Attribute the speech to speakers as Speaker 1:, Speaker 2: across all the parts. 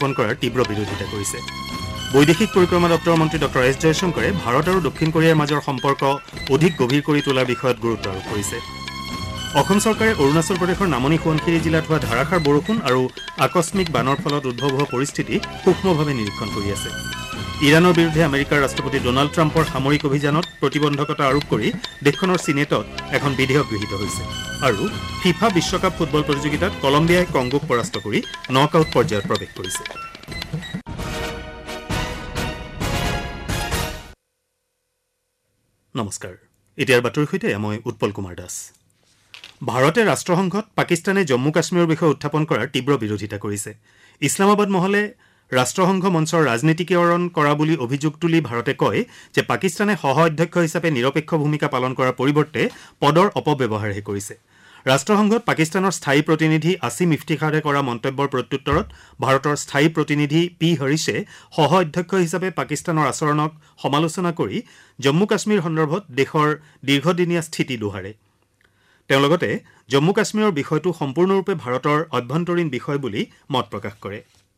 Speaker 1: উত্থাপন কৰাৰ তীব্ৰ বিৰোধিতা কৰিছে। বৈদেশিক পৰিক্ৰমা দপ্তৰৰ মন্ত্ৰী ড এছ জয়শংকৰে ভাৰত আৰু দক্ষিণ কোৰিয়াৰ মাজৰ সম্পৰ্ক অধিক গভীৰ কৰি তোলাৰ বিষয়ত গুৰুত্ব আৰোপ কৰিছে। অসম চৰকাৰে অৰুণাচল প্ৰদেশৰ নামনি সোৱণশিৰি জিলাত হোৱা ধাৰাসাৰ বৰষুণ আৰু আকস্মিক বানৰ ফলত উদ্ভৱ হোৱা পৰিস্থিতি সূক্ষ্মভাৱে নিৰীক্ষণ কৰি আছে। ইৰাণৰ বিৰুদ্ধে আমেৰিকাৰ ৰাষ্ট্ৰপতি ডনাল্ড ট্ৰাম্পৰ সামৰিক অভিযানত প্ৰতিবন্ধকতা আৰোপ কৰি দেশখনৰ চিনেটত এখন বিধেয়ক গৃহীত হৈছে। আৰু ফিফা বিশ্বকাপ ফুটবল প্ৰতিযোগিতাত কলম্বিয়াই কংগোক পৰাস্ত কৰি নক আউট পৰ্যায়ত প্ৰৱেশ কৰিছে। নমস্কাৰ, এতিয়াৰ বাতৰিৰ সৈতে মই উৎপল কুমাৰ দাস। ভাৰতে ৰাষ্ট্ৰসংঘত পাকিস্তানে জম্মু কাশ্মীৰৰ বিষয়ে উত্থাপন কৰাৰ তীব্ৰ বিৰোধিতা কৰিছে। ইছলামাবাদ মহলে ৰাষ্ট্ৰসংঘ মঞ্চৰ ৰাজনীতিকৰণ কৰা বুলি অভিযোগ তুলি ভাৰতে কয় যে পাকিস্তানে সহ অধ্যক্ষ হিচাপে নিৰপেক্ষ ভূমিকা পালন কৰাৰ পৰিৱৰ্তে পদৰ অপব্যৱহাৰহে কৰিছে। ৰাষ্ট্ৰসংঘত পাকিস্তানৰ স্থায়ী প্ৰতিনিধি আসিম ইফতিখাৰে কৰা মন্তব্যৰ প্ৰত্যুত্তৰত ভাৰতৰ স্থায়ী প্ৰতিনিধি পি হৰিশে সহ অধ্যক্ষ হিচাপে পাকিস্তানৰ আচৰণক সমালোচনা কৰি জম্মু কাশ্মীৰ সন্দৰ্ভত দেশৰ দীৰ্ঘদিনীয়া স্থিতি দোহাৰে। তেওঁ লগতে জম্মু কাশ্মীৰৰ বিষয়টো সম্পূৰ্ণৰূপে ভাৰতৰ অভ্যন্তৰীণ বিষয় বুলি মত প্ৰকাশ কৰে।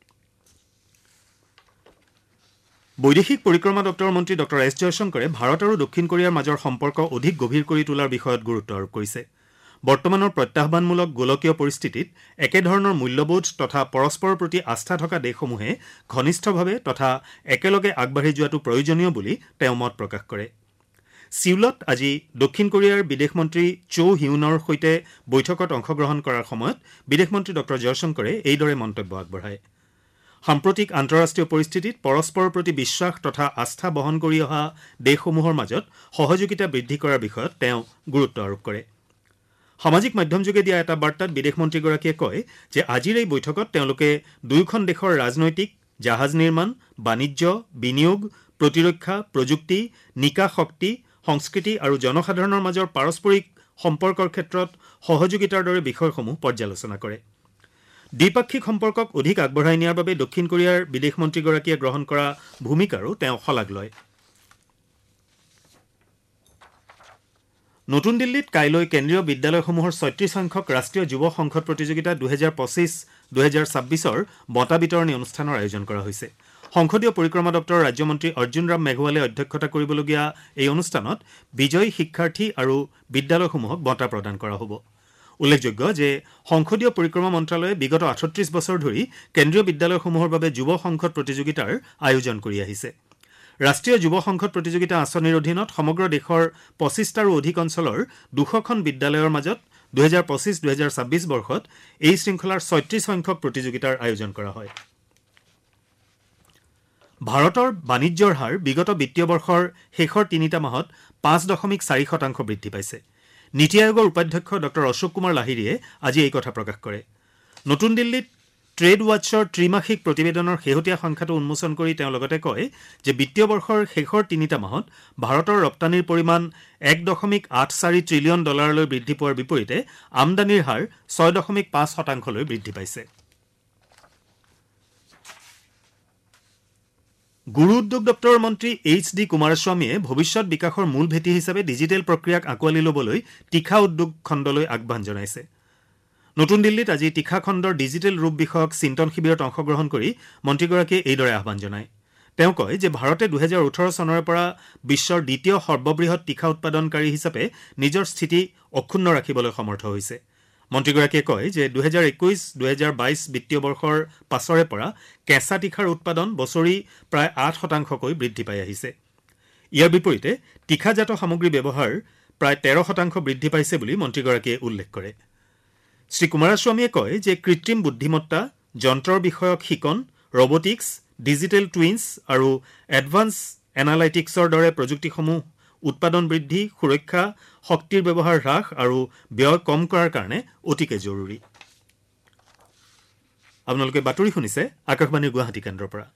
Speaker 1: বৈদেশিক পৰিক্ৰমা দপ্তৰৰ মন্ত্ৰী ড এছ জয়শংকৰে ভাৰত আৰু দক্ষিণ কোৰিয়াৰ মাজৰ সম্পৰ্ক অধিক গভীৰ কৰি তোলাৰ বিষয়ত গুৰুত্ব আৰোপ কৰিছে। বৰ্তমানৰ প্ৰত্যাহ্বানমূলক গোলকীয় পৰিস্থিতিত একেধৰণৰ মূল্যবোধ তথা পৰস্পৰৰ প্ৰতি আস্থা থকা দেশসমূহে ঘনিষ্ঠভাৱে তথা একেলগে আগবাঢ়ি যোৱাটো প্ৰয়োজনীয় বুলি তেওঁ মত প্ৰকাশ কৰে। ছিউলত আজি দক্ষিণ কোৰিয়াৰ বিদেশ মন্ত্ৰী চৌ হিউনৰ সৈতে বৈঠকত অংশগ্ৰহণ কৰাৰ সময়ত বিদেশ মন্ত্ৰী ড জয়শংকৰে এইদৰে মন্তব্য আগবঢ়ায়। সাম্প্ৰতিক আন্তঃৰাষ্ট্ৰীয় পৰিস্থিতিত পৰস্পৰৰ প্ৰতি বিশ্বাস তথা আস্থা বহন কৰি অহা দেশসমূহৰ মাজত সহযোগিতা বৃদ্ধি কৰাৰ বিষয়ত তেওঁ গুৰুত্ব আৰোপ কৰে। সামাজিক মাধ্যমযোগে দিয়া এটা বাৰ্তাত বিদেশ মন্ত্ৰীগৰাকীয়ে কয় যে আজিৰ এই বৈঠকত তেওঁলোকে দুয়োখন দেশৰ ৰাজনৈতিক, জাহাজ নিৰ্মাণ, বাণিজ্য, বিনিয়োগ, প্ৰতিৰক্ষা, প্ৰযুক্তি, নিকা শক্তি, সংস্কৃতি আৰু জনসাধাৰণৰ মাজৰ পাৰস্পৰিক সম্পৰ্কৰ ক্ষেত্ৰত সহযোগিতাৰ দৰে বিষয়সমূহ পৰ্যালোচনা কৰে। দ্বিপাক্ষিক সম্পৰ্কক অধিক আগবঢ়াই নিয়াৰ বাবে দক্ষিণ কোৰিয়াৰ বিদেশ মন্ত্ৰীগৰাকীয়ে গ্ৰহণ কৰা ভূমিকাৰো তেওঁ শলাগ লয়। নতুন দিল্লীত কাইলৈ কেন্দ্ৰীয় বিদ্যালয়সমূহৰ ৩৬ সংখ্যক ৰাষ্ট্ৰীয় যুৱ সংসদ প্ৰতিযোগিতা 2025-2026ৰ বঁটা বিতৰণী অনুষ্ঠানৰ আয়োজন কৰা হৈছে। সংসদীয় পৰিক্ৰমা দপ্তৰৰ ৰাজ্যমন্ত্ৰী অৰ্জুন ৰাম মেঘৱালে অধ্যক্ষতা কৰিবলগীয়া এই অনুষ্ঠানত বিজয়ী শিক্ষাৰ্থী আৰু বিদ্যালয়সমূহক বঁটা প্ৰদান কৰা হ'ব। উল্লেখযোগ্য যে সংসদীয় পৰিক্ৰমা মন্ত্ৰালয়ে বিগত ৩৮ বছৰ ধৰি কেন্দ্ৰীয় বিদ্যালয়সমূহৰ বাবে যুৱ সংসদ প্ৰতিযোগিতাৰ আয়োজন কৰি আহিছে। ৰাষ্ট্ৰীয় যুৱ সংসদ প্ৰতিযোগিতা আঁচনিৰ অধীনত সমগ্ৰ দেশৰ ২৫টাৰো অধিক অঞ্চলৰ ২০০খন বিদ্যালয়ৰ মাজত 2025-2026 বৰ্ষত এই শৃংখলাৰ ৩৬ সংখ্যক প্ৰতিযোগিতাৰ আয়োজন কৰা হয়। ভাৰতৰ বাণিজ্যৰ হাৰ বিগত বিত্তীয় বৰ্ষৰ শেষৰ ৩টা মাহত ৫.৪% বৃদ্ধি পাইছে। নীতি আয়োগৰ উপাধ্যক্ষ ড অশোক কুমাৰ লাহিৰীয়ে আজি এই কথা প্ৰকাশ কৰে। নতুন দিল্লীত ট্ৰেড ৱাটছৰ ত্ৰিমাসিক প্ৰতিবেদনৰ শেহতীয়া সংখ্যাটো উন্মোচন কৰি তেওঁ লগতে কয় যে বিত্তীয় বৰ্ষৰ শেষৰ ৩টা মাহত ভাৰতৰ ৰপ্তানিৰ পৰিমাণ $1.84 ট্ৰিলিয়ন বৃদ্ধি পোৱাৰ বিপৰীতে আমদানিৰ হাৰ 6.5% বৃদ্ধি পাইছে। গুৰু উদ্যোগ দপ্তৰৰ মন্ত্ৰী HD কুমাৰস্বামীয়ে ভৱিষ্যৎ বিকাশৰ মূল ভেটি হিচাপে ডিজিটেল প্ৰক্ৰিয়াক আঁকোৱালি ল'বলৈ তীখা উদ্যোগ খণ্ডলৈ আহ্বান জনাইছে। নতুন দিল্লীত আজি তীখা খণ্ডৰ ডিজিটেল ৰূপ বিষয়ক চিন্তন শিবিৰত অংশগ্ৰহণ কৰি মন্ত্ৰীগৰাকীয়ে এইদৰে আহ্বান জনায়। তেওঁ কয় যে ভাৰতে 2018 চনৰে পৰা বিশ্বৰ দ্বিতীয় সৰ্ববৃহৎ তীখা উৎপাদনকাৰী হিচাপে নিজৰ স্থিতি অক্ষুণ্ণ ৰাখিবলৈ সমৰ্থ হৈছে। মন্ত্ৰীগৰাকীয়ে কয় যে 2021-2022 বিত্তীয় বৰ্ষৰ পাছৰে পৰা কেঁচা তীখাৰ উৎপাদন বছৰি প্ৰায় 8% বৃদ্ধি পাই আহিছে। ইয়াৰ বিপৰীতে তীখাজাত সামগ্ৰী ব্যৱহাৰ প্ৰায় 13% বৃদ্ধি পাইছে বুলি মন্ত্ৰীগৰাকীয়ে উল্লেখ কৰে। শ্ৰী কুমাৰস্বামীয়ে কয় যে কৃত্ৰিম বুদ্ধিমত্তা, যন্ত্ৰৰ বিষয়ক শিকন, ৰবটিক্স, ডিজিটেল টুইন্স আৰু এডভান্স এনালাইটিক্সৰ দৰে প্ৰযুক্তিসমূহ উৎপাদন বৃদ্ধি, সুৰক্ষা, শক্তিৰ ব্যৱহাৰ হ্ৰাস আৰু ব্যয় কম কৰাৰ কাৰণে অতিকে জৰুৰী। আপোনালোকে বাতৰি শুনিছে আকাশবাণীৰ গুৱাহাটী কেন্দ্ৰৰ পৰা।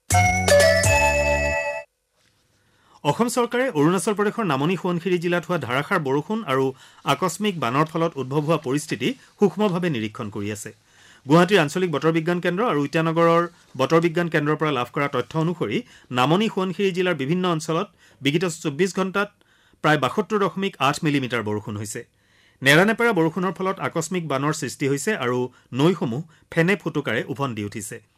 Speaker 1: অসম চৰকাৰে অৰুণাচল প্ৰদেশৰ নামনি সোৱণশিৰি জিলাত হোৱা ধাৰাসাৰ বৰষুণ আৰু আকস্মিক বানৰ ফলত উদ্ভৱ হোৱা পৰিস্থিতি সূক্ষ্মভাৱে নিৰীক্ষণ কৰি আছে। গুৱাহাটীৰ আঞ্চলিক বতৰ বিজ্ঞান কেন্দ্ৰ আৰু ইটানগৰৰ বতৰ বিজ্ঞান কেন্দ্ৰৰ পৰা লাভ কৰা তথ্য অনুসৰি নামনি সোৱণশিৰি জিলাৰ বিভিন্ন অঞ্চলত বিগত 24 ঘণ্টাত প্ৰায় 72.8 মিলিমিটাৰ বৰষুণ হৈছে। নেৰানেপেৰা বৰষুণৰ ফলত আকস্মিক বানৰ সৃষ্টি হৈছে আৰু নৈসমূহ ফেনে ফুটুকাৰে উফন্দি উঠিছে।